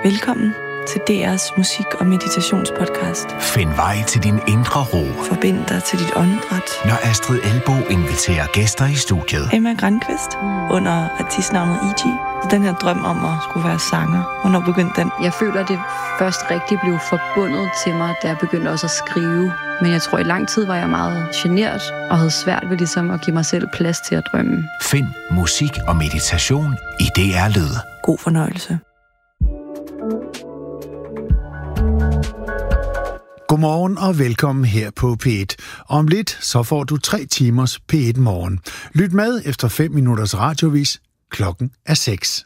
Velkommen til DR's musik- og meditationspodcast. Find vej til din indre ro. Forbind dig til dit åndedræt. Når Astrid Elbo inviterer gæster i studiet. Emma Grankvist under artistnavnet E.G. Den her drøm om at skulle være sanger. Hvornår begyndte den? Jeg føler, at det først rigtig blev forbundet til mig, da jeg begyndte også at skrive. Men jeg tror, i lang tid var jeg meget genert og havde svært ved ligesom at give mig selv plads til at drømme. Find musik og meditation i DR Lyd. God fornøjelse. Godmorgen og velkommen her på P1. Om lidt så får du 3 timers P1 Morgen. Lyt med efter 5 minutters radiovis. Klokken er 6.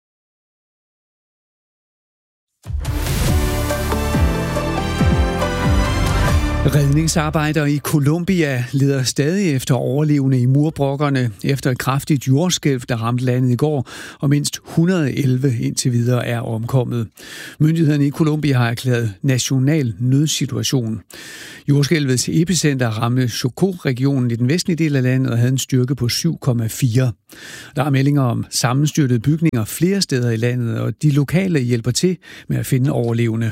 Redningsarbejdere i Colombia leder stadig efter overlevende i murbrokkerne efter et kraftigt jordskælv, der ramte landet i går, og mindst 111 indtil videre er omkommet. Myndighederne i Colombia har erklæret national nødsituation. Jordskælvets epicenter ramte Chocó-regionen i den vestlige del af landet og havde en styrke på 7,4. Der er meldinger om sammenstyrtede bygninger flere steder i landet, og de lokale hjælper til med at finde overlevende.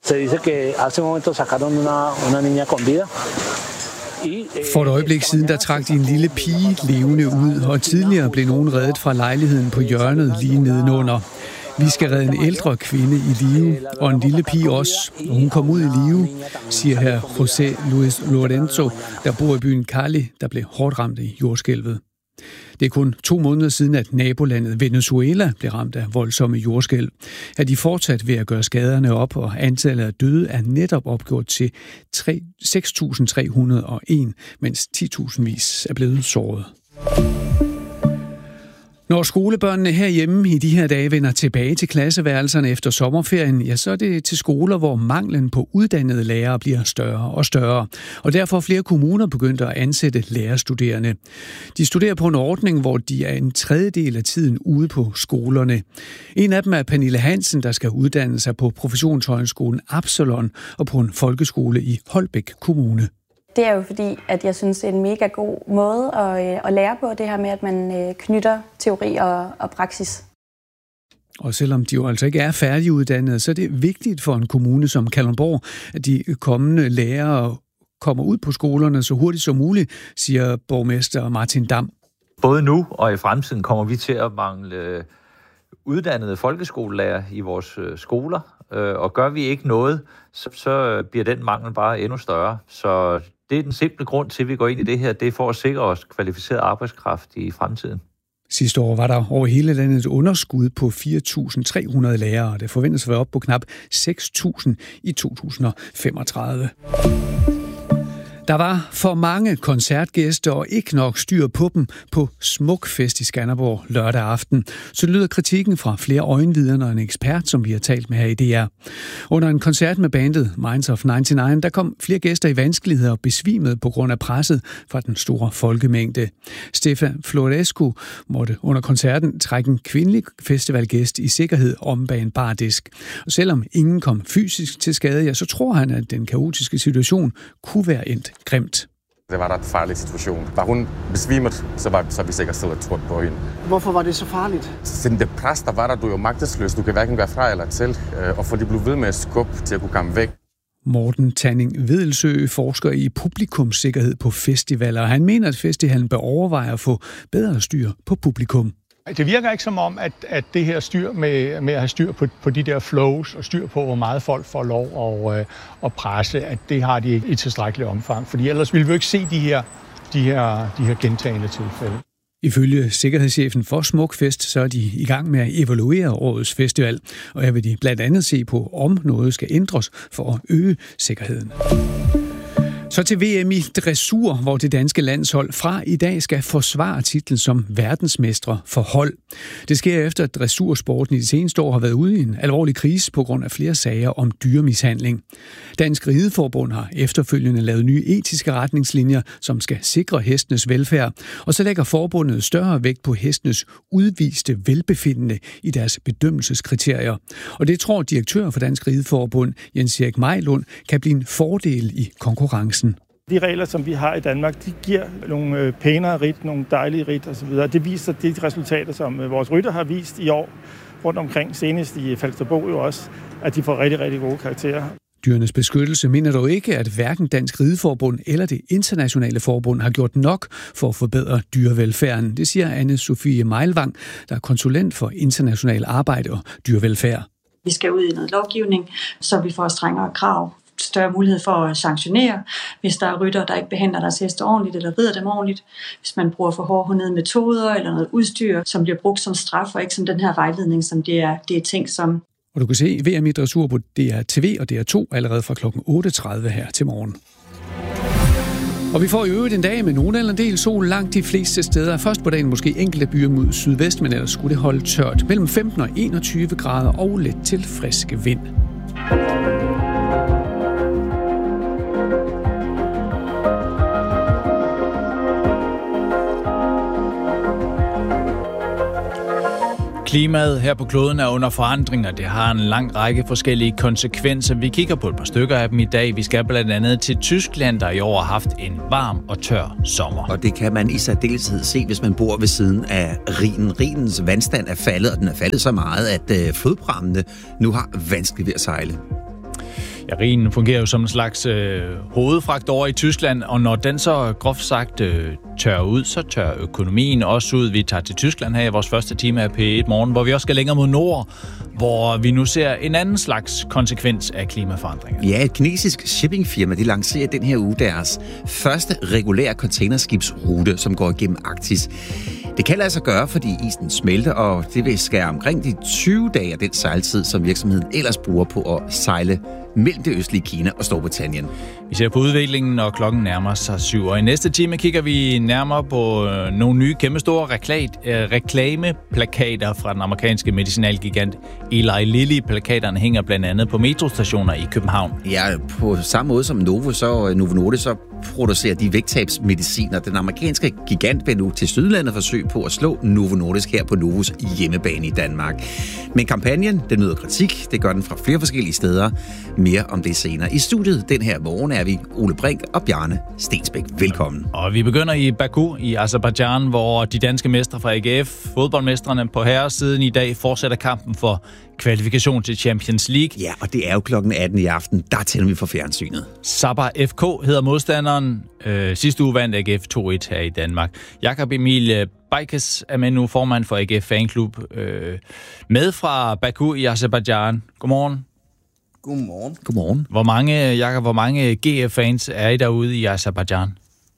For et øjeblik siden, der trak de en lille pige levende ud, og tidligere blev nogen reddet fra lejligheden på hjørnet lige nedenunder. Vi skal redde en ældre kvinde i live, og en lille pige også, og hun kom ud i live, siger her José Luis Lorenzo, der bor i byen Cali, der blev hårdt ramt i jordskælvet. Det er kun 2 måneder siden, at nabolandet Venezuela blev ramt af voldsomme jordskælv. Er de fortsat ved at gøre skaderne op, og antallet af døde er netop opgjort til 6.301, mens 10.000 vis er blevet såret. Når skolebørnene herhjemme i de her dage vender tilbage til klasseværelserne efter sommerferien, ja, så er det til skoler, hvor manglen på uddannede lærere bliver større og større. Og derfor er flere kommuner begyndt at ansætte lærerstuderende. De studerer på en ordning, hvor de er en tredjedel af tiden ude på skolerne. En af dem er Pernille Hansen, der skal uddanne sig på Professionshøjskolen Absalon og på en folkeskole i Holbæk Kommune. Det er jo fordi, at jeg synes, det er en mega god måde at lære på, det her med, at man knytter teori og praksis. Og selvom de jo altså ikke er færdiguddannede, så er det vigtigt for en kommune som Kalundborg, at de kommende lærere kommer ud på skolerne så hurtigt som muligt, siger borgmester Martin Dam. Både nu og i fremtiden kommer vi til at mangle uddannede folkeskolelærer i vores skoler, og gør vi ikke noget, så bliver den mangel bare endnu større. Så det er den simple grund til, at vi går ind i det her, det er for at sikre os kvalificeret arbejdskraft i fremtiden. Sidste år var der over hele landet et underskud på 4.300 lærere, og det forventes at være op på knap 6.000 i 2035. Der var for mange koncertgæster og ikke nok styr på dem på Smukfest i Skanderborg lørdag aften. Så lyder kritikken fra flere øjenvidner og en ekspert, som vi har talt med her i DR. Under en koncert med bandet Minds of 99, der kom flere gæster i vanskeligheder og besvimede på grund af presset fra den store folkemængde. Stefan Florescu måtte under koncerten trække en kvindelig festivalgæst i sikkerhed om bag en bardisk. Og selvom ingen kom fysisk til skade, ja, så tror han, at den kaotiske situation kunne være endt grimt. Det var en ret farlig situation. Var hun besvimet, så var vi sikkert stået og trådt på hende. Hvorfor var det så farligt? Siden det pres, der var der, du er jo magtesløs. Du kan hverken være fra eller til, og for de blev ved med at skubbe til at kunne komme væk. Morten Tanning-Vedelsø forsker i publikumssikkerhed på festivaler, og han mener, at festivalen bør overveje at få bedre styr på publikum. Det virker ikke som om, at det her styr med at have styr på de der flows og styr på, hvor meget folk får lov at presse, at det har de i tilstrækkeligt omfang. Fordi ellers ville vi jo ikke se de her gentagende tilfælde. Ifølge sikkerhedschefen for Smukfest, så er de i gang med at evaluere årets festival, og her vil de blandt andet se på, om noget skal ændres for at øge sikkerheden. Så til VM i dressur, hvor det danske landshold fra i dag skal forsvare titlen som verdensmestre for hold. Det sker efter, at dressursporten i de seneste år har været ude i en alvorlig krise på grund af flere sager om dyremishandling. Dansk Rideforbund har efterfølgende lavet nye etiske retningslinjer, som skal sikre hestenes velfærd, og så lægger forbundet større vægt på hestenes udviste velbefindende i deres bedømmelseskriterier. Og det tror direktør for Dansk Rideforbund, Jens Erik Majlund, kan blive en fordel i konkurrencen. De regler, som vi har i Danmark, de giver nogle pænere ridt, nogle dejlige ridt osv. Det viser de resultater, som vores rytter har vist i år. rundt omkring, senest i Falsterbo jo også, at de får rigtig, rigtig gode karakterer. Dyrenes Beskyttelse mener dog ikke, at hverken Dansk Rideforbund eller det internationale forbund har gjort nok for at forbedre dyrevelfærden. Det siger Anne-Sophie Meilvang, der er konsulent for international arbejde og dyrevelfærd. Vi skal ud i noget lovgivning, så vi får strengere krav, større mulighed for at sanktionere, hvis der er rytter, der ikke behandler deres heste ordentligt eller rider dem ordentligt. Hvis man bruger for hårdhåndede metoder eller noget udstyr, som bliver brugt som straf, og ikke som den her vejledning, som det er tænkt som. Og du kan se VM i dressur på DR-TV og DR2 allerede fra kl. 8.30 her til morgen. Og vi får i øvrigt en dag med nogen eller en del sol langt de fleste steder. Først på dagen måske enkelte byer mod sydvest, men ellers skulle det holde tørt. Mellem 15 og 21 grader og let til friske vind. Klimaet her på kloden er under forandring, og det har en lang række forskellige konsekvenser. Vi kigger på et par stykker af dem i dag. Vi skal blandt andet til Tyskland, der i år har haft en varm og tør sommer. Og det kan man i særdeleshed se, hvis man bor ved siden af Rhinen. Rhinens vandstand er faldet, og den er faldet så meget, at flodprammene nu har vanskeligt ved at sejle. Ja, Rhinen fungerer jo som en slags hovedfragt over i Tyskland, og når den så groft sagt tørrer ud, så tørrer økonomien også ud. Vi tager til Tyskland her i vores første time af P1 Morgen, hvor vi også skal længere mod nord, hvor vi nu ser en anden slags konsekvens af klimaforandringer. Ja, et kinesisk shippingfirma, de lancerer den her uge deres første regulære containerskibsrute, som går igennem Arktis. Det kan lade sig gøre, fordi isen smelter, og det vil skære omkring de 20 dage af den sejltid, som virksomheden ellers bruger på at sejle mellem det østlige Kina og Storbritannien. Vi ser på udviklingen, når klokken nærmer sig 7. Og i næste time kigger vi nærmere på nogle nye kæmpestore reklameplakater fra den amerikanske medicinalgigant Eli Lilly. Plakaterne hænger blandt andet på metrostationer i København. Ja, på samme måde som Novo Nordisk, så producerer de vægttabsmediciner. Den amerikanske gigant vil nu til Sydlandet forsøg på at slå Novo Nordisk her på Novos hjemmebane i Danmark. Men kampagnen, den møder kritik. Det gør den fra flere forskellige steder. Mere om det senere. I studiet den her morgen er vi Ole Brink og Bjarne Stensbæk. Velkommen. Og vi begynder i Baku i Aserbajdsjan, hvor de danske mestre fra AGF, fodboldmestrene på herresiden i dag, fortsætter kampen for kvalifikation til Champions League. Ja, og det er jo klokken 18 i aften. Der tænder vi for fjernsynet. Sabah FK hedder modstanderen. Sidste uge vandt AGF 2-1 her i Danmark. Jakob Emil Bajkes er med nu, formand for AGF Fanklub, med fra Baku i Aserbajdsjan. Godmorgen. Godmorgen. Godmorgen. Hvor mange GF-fans er I derude i Aserbajdsjan?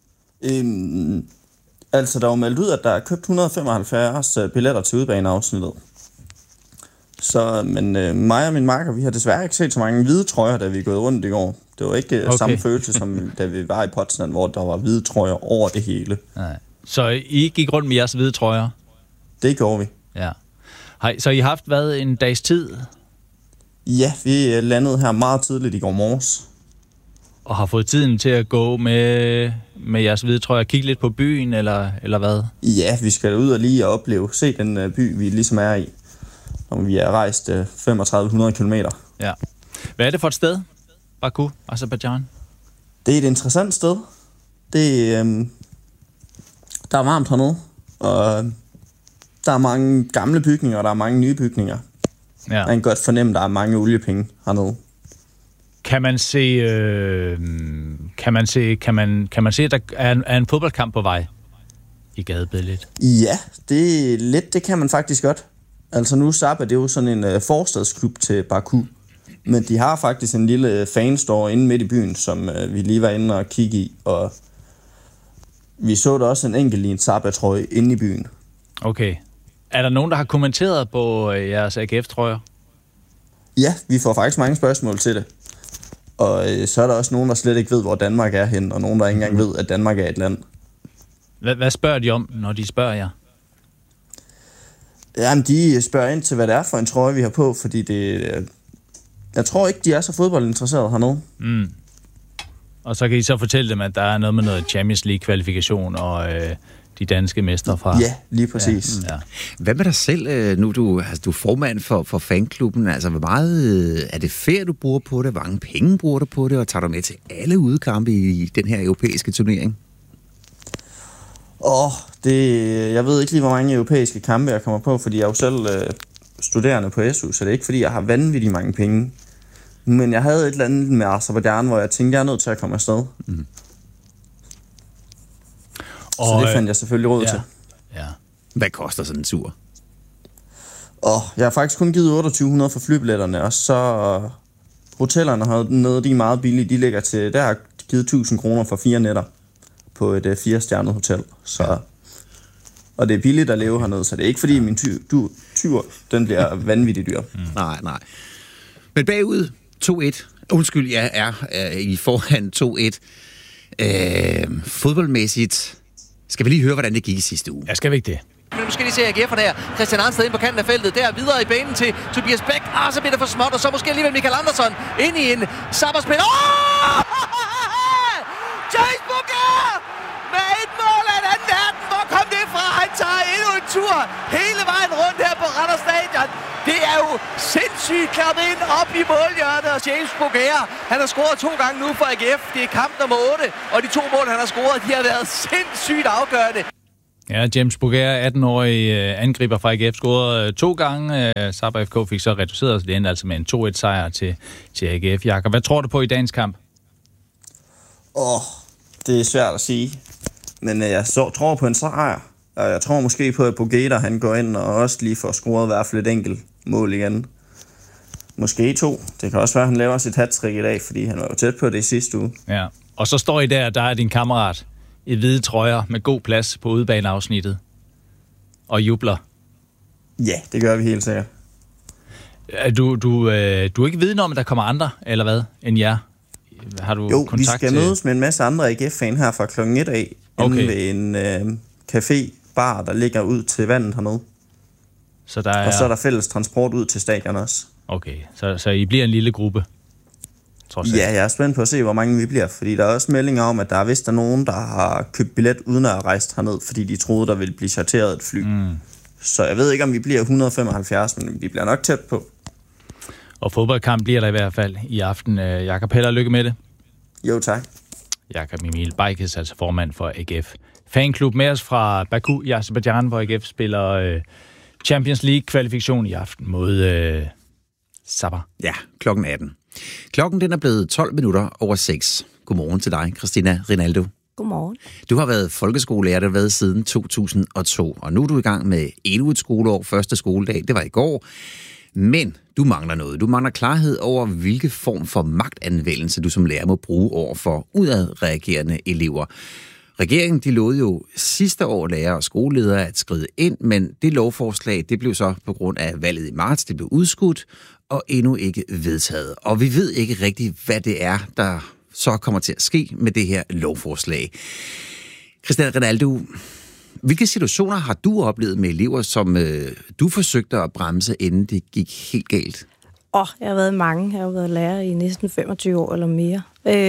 Altså, der er jo meldt ud, at der er købt 175 billetter til udebaneafsnittet. Så, men mig og min makker, vi har desværre ikke set så mange hvide trøjer, da vi er gået rundt i går. Det var ikke samme følelse, som da vi var i Potsdam, hvor der var hvide trøjer over det hele. Nej. Så I gik rundt med jeres hvide trøjer? Det gjorde vi. Ja. Så I har haft en dags tid? Ja, vi landede her meget tidligt i går morges. Og har fået tiden til at gå med jeres hvide trøjer, kigge lidt på byen, eller hvad? Ja, vi skal ud og lige se den by, vi ligesom er i. Og vi er rejst 3500 kilometer. Ja. Hvad er det for et sted, Baku, Aserbajdsjan? Det er et interessant sted. Der er varmt hernede, og der er mange gamle bygninger, og der er mange nye bygninger. Ja. Man kan godt fornemme, at der er mange oliepenge hernede. Kan man se, at der er en fodboldkamp på vej i gadebilledet? Ja, det kan man faktisk godt. Altså nu Sabah, det er jo sådan en forstadsklub til Baku. Men de har faktisk en lille fanstore inde midt i byen, som vi lige var inde og kigge i. Og vi så der også en enkelt i en Sabah-trøje inde i byen. Okay. Er der nogen, der har kommenteret på jeres AGF-trøjer? Ja, vi får faktisk mange spørgsmål til det. Og så er der også nogen, der slet ikke ved, hvor Danmark er hen, og nogen, der ikke engang ved, at Danmark er et land. Hvad spørger de om, når de spørger jer? Jamen, de spørger ind til, hvad det er for en trøje, vi har på, fordi jeg tror ikke, de er så fodboldinteresserede hernede. Mm. Og så kan I så fortælle dem, at der er noget med noget Champions League-kvalifikation og de danske mestre fra... Ja, lige præcis. Ja. Hvad med dig selv? Nu du er formand for fanklubben. Altså, hvor meget er det ferie, du bruger på det? Hvor mange penge bruger du på det? Og tager du med til alle udkampe i den her europæiske turnering? Jeg ved ikke lige, hvor mange europæiske kampe jeg kommer på, fordi jeg er jo selv studerende på SU, så det er ikke fordi, jeg har vanvittigt mange penge. Men jeg havde et eller andet med Aserbajdsjan, hvor jeg tænkte, jeg er nødt til at komme afsted. Mm. Så det fandt jeg selvfølgelig råd til. Ja. Hvad koster sådan en tur? Jeg har faktisk kun givet 2800 for flybilletterne, og så hotellerne hernede, de er meget billige. De ligger til, der har givet 1000 kroner for 4 nætter på et 4-stjernet hotel. Så, og det er billigt at leve hernede, så det er ikke fordi min tur den bliver vanvittigt dyr. Nej. Men bagud 2-1. Undskyld, jeg er i forhånd 2-1. Fodboldmæssigt skal vi lige høre, hvordan det gik i sidste uge. Ja, skal vi ikke det? Men nu skal de se AGF'erne her. Christian Arnsted ind på kanten af feltet. Der videre i banen til Tobias Bæk. Så bliver det for småt, og så måske alligevel Michael Andersson ind i en sabberspil. James Booker! Med et mål af en anden verden. Hvor kom det fra? Han tager endnu en tur hele vejen rundt her på Randers Stadion. Det er jo sindssygt klappet ind op i målhjørnet, og James Booker, han har scoret 2 gange nu for AGF. Det er kamp nummer 8, og de 2 mål, han har scoret, de har været sindssygt afgørende. Ja, James Booker, 18-årig angriber fra AGF, scorede 2 gange. Sabah FK fik så reduceret, så det endte altså med en 2-1-sejr til AGF. Jakob, hvad tror du på i dagens kamp? Det er svært at sige, men jeg tror på en sejr. Og jeg tror måske på, at Bogeta, han går ind og også lige får scoret i hvert fald et enkelt mål igen. Måske 2. Det kan også være, at han laver sit hattrick i dag, fordi han var jo tæt på det i sidste uge. Ja, og så står I der er din kammerat i hvide trøjer med god plads på udebaneafsnittet og jubler. Ja, det gør vi helt sikkert. Du er ikke viden om, at der kommer andre, eller hvad, end jer? Har du jo, kontakt vi skal mødes med en masse andre AGF-fan her fra klokken 1 af, inde ved en café-bar, der ligger ud til vandet hernede. Så der er... Og så er der fælles transport ud til stadion også. Okay, så I bliver en lille gruppe? Ja, jeg er spændt på at se, hvor mange vi bliver, fordi der er også meldinger om, at der er vist nogen, der har købt billet uden at rejse herned, fordi de troede, der ville blive charteret et fly. Så jeg ved ikke, om vi bliver 175, men vi bliver nok tæt på. Og fodboldkamp bliver der i hvert fald i aften. Jakob, held og lykke med det. Jo, tak. Jakob Emil Bajkes, altså formand for AGF. Fanklub med os fra Baku i Aserbajdsjan, hvor AGF spiller Champions League-kvalifikation i aften mod Sabah. Ja, klokken 18. Klokken den er blevet 12 minutter over 6. Godmorgen til dig, Christina Rinaldo. Godmorgen. Du har været folkeskolelærer, der har været siden 2002, og nu er du i gang med endnu et skoleår. Første skoledag, det var i går. Men du mangler noget. Du mangler klarhed over, hvilke form for magtanvendelse du som lærer må bruge over for udadreagerende elever. Regeringen de lovede jo sidste år lærere og skoleledere at skride ind, men det lovforslag det blev så på grund af valget i marts, det blev udskudt og endnu ikke vedtaget. Og vi ved ikke rigtig, hvad det er, der så kommer til at ske med det her lovforslag. Christian Rinaldo, hvilke situationer har du oplevet med elever, som du forsøgte at bremse, inden det gik helt galt? Jeg har været mange. Jeg har været lærer i næsten 25 år eller mere.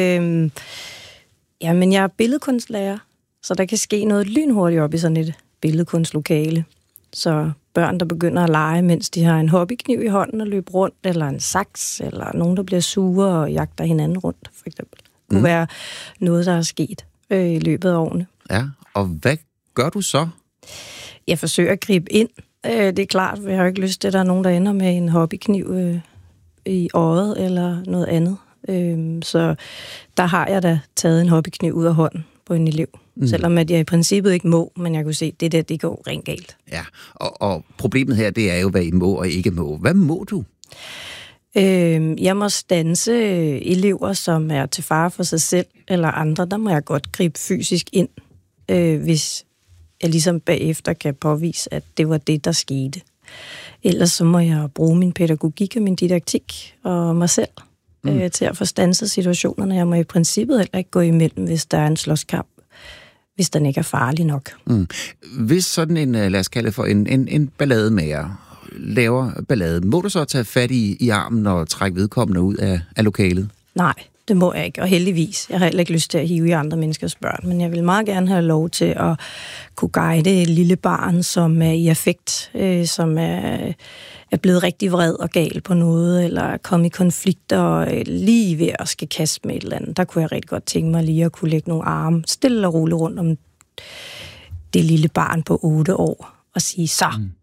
Men jeg er billedkunstlærer, så der kan ske noget lynhurtigt op i sådan et billedkunstlokale. Så børn, der begynder at lege, mens de har en hobbykniv i hånden og løber rundt, eller en saks, eller nogen, der bliver sure og jagter hinanden rundt, for eksempel. Det kunne være noget, der er sket i løbet af årene. Ja, og hvad gør du så? Jeg forsøger at gribe ind. Det er klart, for jeg har ikke lyst til, at der er nogen, der ender med en hobbykniv i øjet eller noget andet. Så der har jeg da taget en hobbykniv ud af hånden på en elev. Selvom at jeg i princippet ikke må, men jeg kunne se, at det går rent galt. Ja, og problemet her, det er jo, hvad I må og ikke må. Hvad må du? Jeg må standse elever, som er til fare for sig selv eller andre. Der må jeg godt gribe fysisk ind, hvis jeg ligesom bagefter kan påvise, at det var det, der skete. Ellers så må jeg bruge min pædagogik og min didaktik og mig selv til at få standset situationerne. Jeg må i princippet heller ikke gå imellem, hvis der er en slåskamp, hvis den ikke er farlig nok. Hvis sådan en, lad os kalde det for en ballademager, laver ballade, må du så tage fat i armen og trække vedkommende ud af lokalet? Nej, det må jeg ikke, og heldigvis. Jeg har heller ikke lyst til at hive i andre menneskers børn, men jeg vil meget gerne have lov til at kunne guide et lille barn, som er i affekt, som er blevet rigtig vred og gal på noget, eller er kommet i konflikter og lige ved at skal kaste med et eller andet. Der kunne jeg rigtig godt tænke mig lige at kunne lægge nogle arme stille og roligt rundt om det lille barn på 8 år og sige, så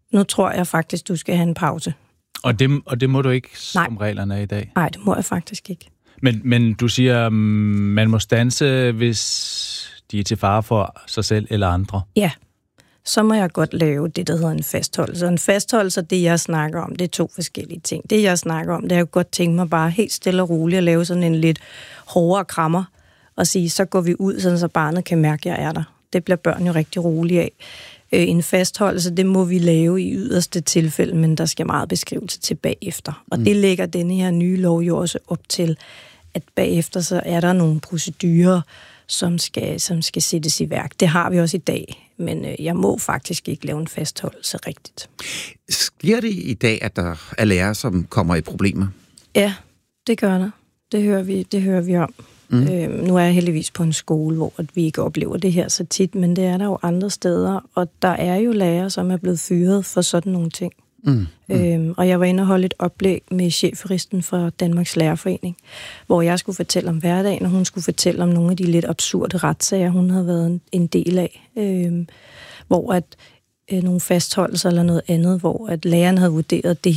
nu tror jeg faktisk, du skal have en pause. Og det må du ikke, som reglerne er i dag? Nej, det må jeg faktisk ikke. Men du siger, man må standse, hvis de er til fare for sig selv eller andre? Ja, så må jeg godt lave det, der hedder en fastholdelse. Og en fastholdelse, det jeg snakker om, det er 2 forskellige ting. Det jeg snakker om, det er jo godt tænke mig bare helt stille og roligt at lave sådan en lidt hårdere krammer og sige, så går vi ud, sådan så barnet kan mærke, at jeg er der. Det bliver børn jo rigtig rolige af. En fastholdelse, det må vi lave i yderste tilfælde, men der skal meget beskrivelse til bagefter. Og det lægger denne her nye lov jo også op til, at bagefter så er der nogle procedurer, som skal sættes i værk. Det har vi også i dag, men jeg må faktisk ikke lave en fastholdelse rigtigt. Sker det i dag, at der er lærere, som kommer i problemer? Ja, det gør der. Det hører vi om. Nu er jeg heldigvis på en skole, hvor vi ikke oplever det her så tit, men det er der jo andre steder, og der er jo lærere, som er blevet fyret for sådan nogle ting. Og jeg var inde og holde et oplæg med chefjuristen fra Danmarks Lærerforening, hvor jeg skulle fortælle om hverdagen, og hun skulle fortælle om nogle af de lidt absurde retssager, hun havde været en del af, hvor at nogle fastholdelser eller noget andet, hvor at læreren havde vurderet, at det